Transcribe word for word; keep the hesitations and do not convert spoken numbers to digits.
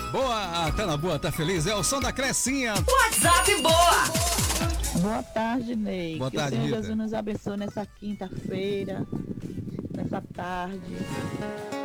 Boa, tá na boa, tá feliz? É o som da Crecinha. WhatsApp Boa. Boa tarde, Ney. Boa que tarde, o Senhor Rita. Jesus nos abençoe nessa quinta-feira, nessa tarde.